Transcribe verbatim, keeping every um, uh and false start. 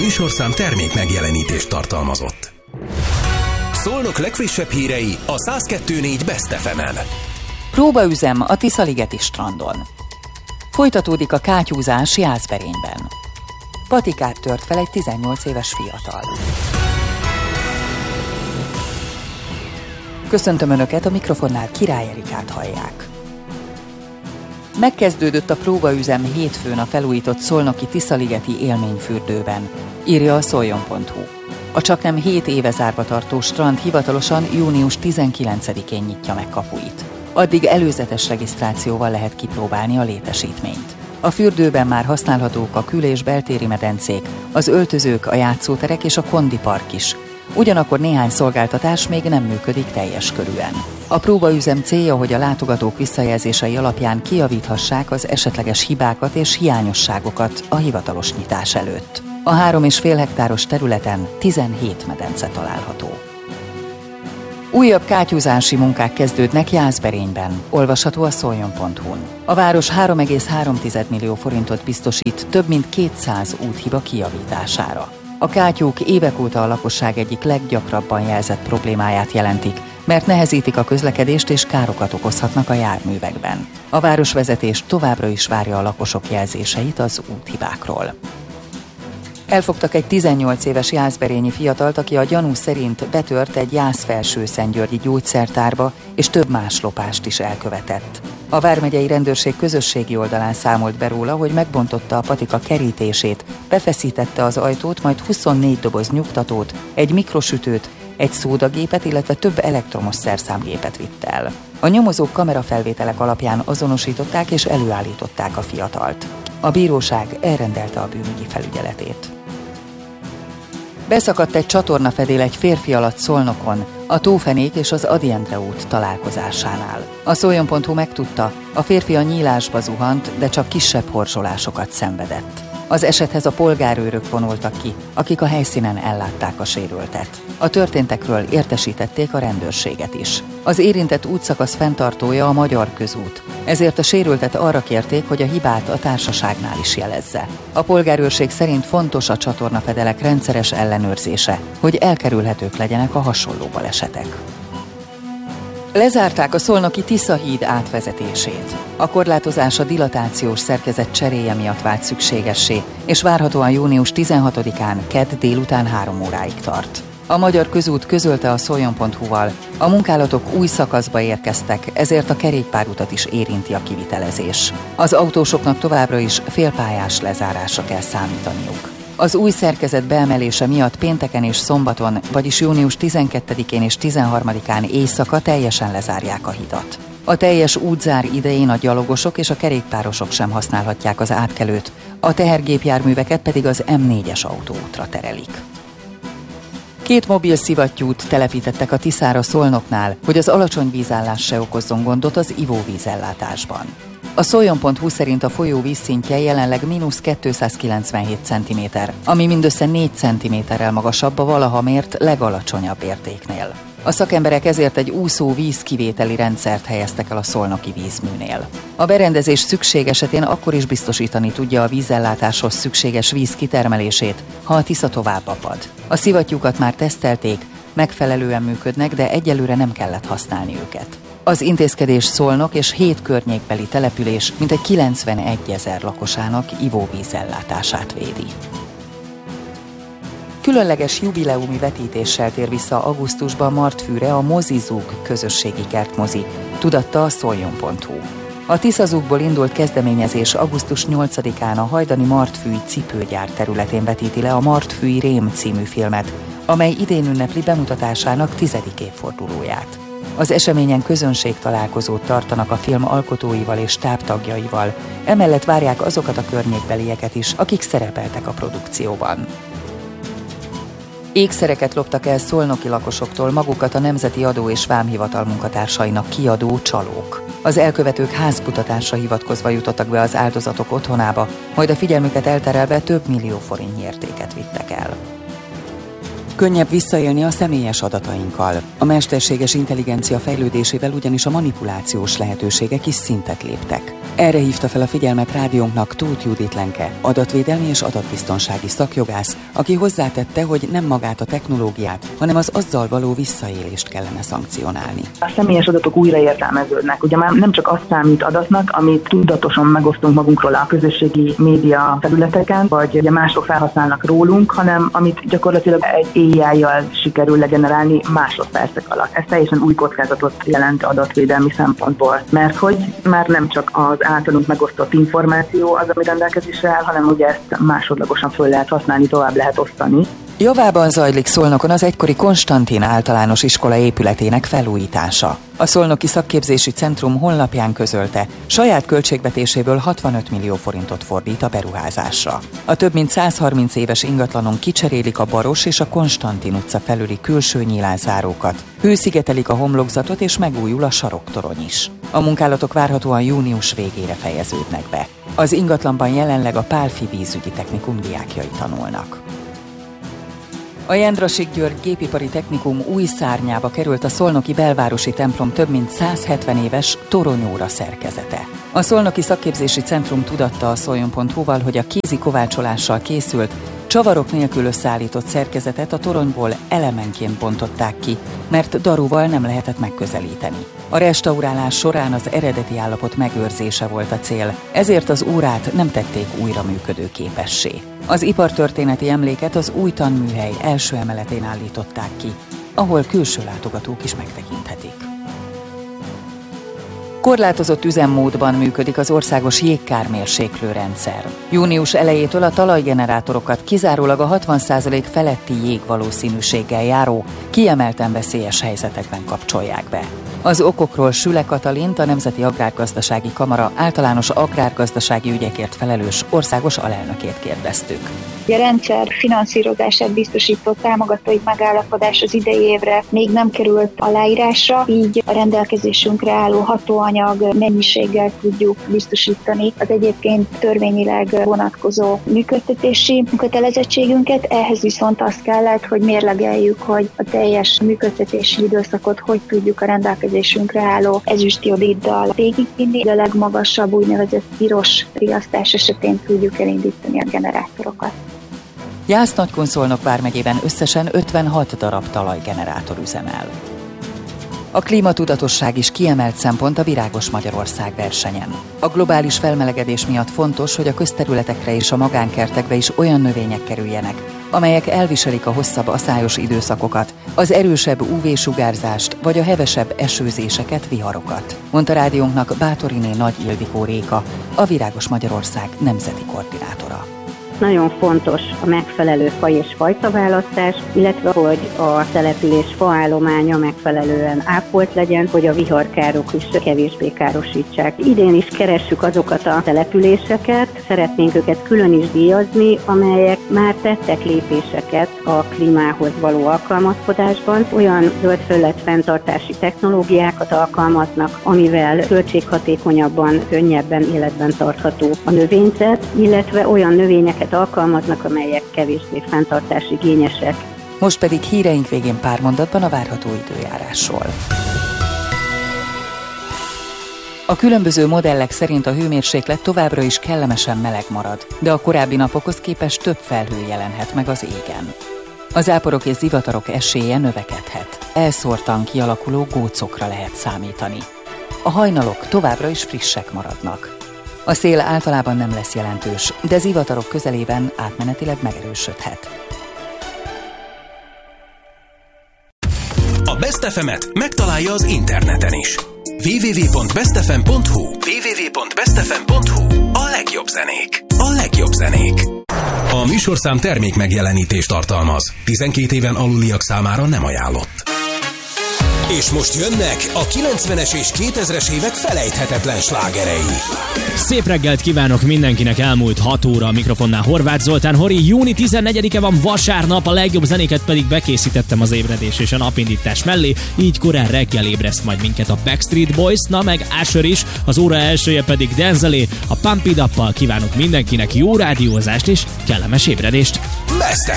műsorszám termék megjelenítést tartalmazott. Szolnok legfrissebb hírei a száz kettő négy Best ef emen. Próbaüzem a Tiszaligeti strandon. Folytatódik a kátyúzás Jászberényben. Patikát tört fel egy tizennyolc éves fiatal. Köszöntöm Önöket, a mikrofonnál Király Erikát hallják. Megkezdődött a próbaüzem hétfőn a felújított szolnoki Tiszaligeti élményfürdőben, írja a szoljon pont hu. A csaknem hét éve zárva tartó strand hivatalosan június tizenkilencedikén nyitja meg kapuit. Addig előzetes regisztrációval lehet kipróbálni a létesítményt. A fürdőben már használhatók a kül- és beltéri medencék, az öltözők, a játszóterek és a kondipark is. Ugyanakkor néhány szolgáltatás még nem működik teljes körűen. A próbaüzem célja, hogy a látogatók visszajelzései alapján kijavíthassák az esetleges hibákat és hiányosságokat a hivatalos nyitás előtt. A három és fél hektáros területen tizenhét medence található. Újabb kátyúzási munkák kezdődnek Jászberényben, olvasható a szoljon pont hu-n. A város három egész három millió forintot biztosít több mint kétszáz úthiba kijavítására. A kátyúk évek óta a lakosság egyik leggyakrabban jelzett problémáját jelentik, mert nehezítik a közlekedést és károkat okozhatnak a járművekben. A városvezetés továbbra is várja a lakosok jelzéseit az úthibákról. Elfogtak egy tizennyolc éves jászberényi fiatalt, aki a gyanú szerint betört egy jászfelsőszentgyörgyi gyógyszertárba, és több más lopást is elkövetett. A vármegyei rendőrség közösségi oldalán számolt be róla, hogy megbontotta a patika kerítését, befeszítette az ajtót, majd huszonnégy doboz nyugtatót, egy mikrosütőt, egy szódagépet, illetve több elektromos szerszámgépet vitt el. A nyomozók kamerafelvételek alapján azonosították és előállították a fiatalt. A bíróság elrendelte a bűnügyi felügyeletét. Beszakadt egy csatornafedél egy férfi alatt Szolnokon, a Tófenék és az Ady Endre út találkozásánál. A szoljon pont hu megtudta, a férfi a nyílásba zuhant, de csak kisebb horzsolásokat szenvedett. Az esethez a polgárőrök vonultak ki, akik a helyszínen ellátták a sérültet. A történtekről értesítették a rendőrséget is. Az érintett útszakasz fenntartója a Magyar Közút, ezért a sérültet arra kérték, hogy a hibát a társaságnál is jelezze. A polgárőrség szerint fontos a csatornafedelek rendszeres ellenőrzése, hogy elkerülhetők legyenek a hasonló balesetek. Lezárták a szolnoki Tisza-híd átvezetését. A korlátozás a dilatációs szerkezet cseréje miatt vált szükségessé, és várhatóan június tizenhatodikán kedd délután három óráig tart. A Magyar Közút közölte a szoljon pont hu-val, a munkálatok új szakaszba érkeztek, ezért a kerékpárutat is érinti a kivitelezés. Az autósoknak továbbra is félpályás lezárásra kell számítaniuk. Az új szerkezet beemelése miatt pénteken és szombaton, vagyis június tizenkettedikén és tizenharmadikán éjszaka teljesen lezárják a hidat. A teljes útzár idején a gyalogosok és a kerékpárosok sem használhatják az átkelőt, a tehergépjárműveket pedig az em négyes autóútra terelik. Két mobil szivattyút telepítettek a Tiszára Szolnoknál, hogy az alacsony vízállás se okozzon gondot az ivóvízellátásban. A szoljon pont hu szerint a folyó vízszintje jelenleg mínusz kétszázkilencvenhét centiméter, ami mindössze négy centiméterrel magasabb a valaha mért legalacsonyabb értéknél. A szakemberek ezért egy úszó vízkivételi rendszert helyeztek el a szolnoki vízműnél. A berendezés szükség esetén akkor is biztosítani tudja a vízellátáshoz szükséges víz kitermelését, ha a Tisza tovább apad. A szivattyúkat már tesztelték, megfelelően működnek, de egyelőre nem kellett használni őket. Az intézkedés Szolnok és hét környékbeli település mintegy kilencvenegyezer lakosának ivóvízellátását védi. Különleges jubileumi vetítéssel tér vissza augusztusban Martfűre a Mozizug közösségi kertmozi, tudatta a szoljon pont hu. A Tiszazugból indult kezdeményezés augusztus nyolcadikán a hajdani Martfűi cipőgyár területén vetíti le a Martfűi Rém című filmet, amely idén ünnepli bemutatásának tizedik évfordulóját. Az eseményen közönségtalálkozót tartanak a film alkotóival és stábtagjaival, emellett várják azokat a környékbelieket is, akik szerepeltek a produkcióban. Ékszereket loptak el szolnoki lakosoktól magukat a Nemzeti Adó és Vámhivatal munkatársainak kiadó csalók. Az elkövetők házkutatásra hivatkozva jutottak be az áldozatok otthonába, majd a figyelmüket elterelve több millió forintnyi értéket vittek el. Könnyebb visszaélni a személyes adatainkkal. A mesterséges intelligencia fejlődésével ugyanis a manipulációs lehetőségek is szintet léptek. Erre hívta fel a figyelmet rádiónknak Tóth Judit Lenke, adatvédelmi és adatbiztonsági szakjogász, aki hozzátette, hogy nem magát a technológiát, hanem az azzal való visszaélést kellene szankcionálni. A személyes adatok újraértelmeződnek. Ugye már nem csak azt számít adatnak, amit tudatosan megosztunk magunkról a közösségi média területeken, vagy ugye mások felhasználnak rólunk, hanem amit gyakorlatilag egy á i-jal sikerül legenerálni másodpercek alatt. Ez teljesen új kockázatot jelent adatvédelmi szempontból, mert hogy már nem csak az általunk megosztott információ az, ami rendelkezésre áll, hanem ugye ezt másodlagosan föl lehet használni, tovább lehet osztani. Javában zajlik Szolnokon az egykori Konstantin általános iskola épületének felújítása. A Szolnoki Szakképzési Centrum honlapján közölte, saját költségvetéséből hatvanöt millió forintot fordít a beruházásra. A több mint százharminc éves ingatlanon kicserélik a Baros és a Konstantin utca felüli külső nyílászárókat, hőszigetelik a homlokzatot és megújul a saroktorony is. A munkálatok várhatóan június végére fejeződnek be. Az ingatlanban jelenleg a Pálffy vízügyi technikum diákjai tanulnak. A Jendrassik-György Gépipari Technikum új szárnyába került a szolnoki belvárosi templom több mint száz hetven éves toronyóra szerkezete. A Szolnoki Szakképzési Centrum tudatta a szoljon pont hu-val, hogy a kézi kovácsolással készült, csavarok nélkül összeállított szerkezetet a toronyból elemenként bontották ki, mert daruval nem lehetett megközelíteni. A restaurálás során az eredeti állapot megőrzése volt a cél, ezért az órát nem tették újra működőképessé. Az ipartörténeti emléket az új tanműhely első emeletén állították ki, ahol külső látogatók is megtekinthetik. Korlátozott üzemmódban működik az országos jégkármérséklő rendszer. Június elejétől a talajgenerátorokat kizárólag a hatvan százalék feletti jégvalószínűséggel járó, kiemelten veszélyes helyzetekben kapcsolják be. Az okokról Süle Katalint, a Nemzeti Agrárgazdasági Kamara általános agrárgazdasági ügyekért felelős országos alelnökét kérdeztük. A rendszer finanszírozását biztosító támogatói megállapodás az idei évre még nem került aláírásra, így a rendelkezésünkre álló hatóanyag mennyiséggel tudjuk biztosítani az egyébként törvényileg vonatkozó működtetési kötelezettségünket. Ehhez viszont azt kellett, hogy mérlegeljük, hogy a teljes működtetési időszakot hogy tudjuk a rendelkezésünkre álló ezüstjodiddal végigvinni, a legmagasabb úgynevezett piros riasztás esetén tudjuk elindítani a generátorokat. Jász-Nagykun-Szolnok vármegyében összesen ötvenhat darab talajgenerátor üzemel. A klímatudatosság is kiemelt szempont a Virágos Magyarország versenyen. A globális felmelegedés miatt fontos, hogy a közterületekre és a magánkertekbe is olyan növények kerüljenek, amelyek elviselik a hosszabb aszályos időszakokat, az erősebb ú vé-sugárzást vagy a hevesebb esőzéseket, viharokat, mondta rádiónknak Bátoriné Nagy Ildikó Réka, a Virágos Magyarország nemzeti koordinátora. Nagyon fontos a megfelelő faj és fajtaválasztás, illetve hogy a település faállománya megfelelően ápolt legyen, hogy a viharkárok is kevésbé károsítsák. Idén is keressük azokat a településeket, szeretnénk őket külön is díjazni, amelyek már tettek lépéseket a klímához való alkalmazkodásban. Olyan zöldfelület fenntartási technológiákat alkalmaznak, amivel költséghatékonyabban, könnyebben életben tartható a növényzet, illetve olyan növényeket alkalmaznak, amelyek kevésbé fenntartási igényesek. Most pedig híreink végén pár mondatban a várható időjárásról. A különböző modellek szerint a hőmérséklet továbbra is kellemesen meleg marad, de a korábbi napokhoz képest több felhő jelenhet meg az égen. Az záporok és zivatarok esélye növekedhet. Elszórtan kialakuló gócokra lehet számítani. A hajnalok továbbra is frissek maradnak. A szél általában nem lesz jelentős, de zivatarok közelében átmenetileg megerősödhet. A Best ef emet megtalálja az interneten is. double-u double-u double-u pont best f m pont h u double-u double-u double-u pont best f m pont h u A legjobb zenék. A legjobb zenék. A műsorszám termék megjelenítést tartalmaz. tizenkét éven aluliak számára nem ajánlott. És most jönnek a kilencvenes és kétezres évek felejthetetlen slágerei. Szép reggelt kívánok mindenkinek, elmúlt hat óra, a mikrofonnál Horváth Zoltán. Hori, június tizenegyedike van, vasárnap, a legjobb zenéket pedig bekészítettem az ébredés és a napindítás mellé, így korán reggel ébreszt majd minket a Backstreet Boys, na meg Usher is, az óra elsője pedig Denzelé. A Pump It Up-pal kívánok mindenkinek jó rádiózást és kellemes ébredést. Best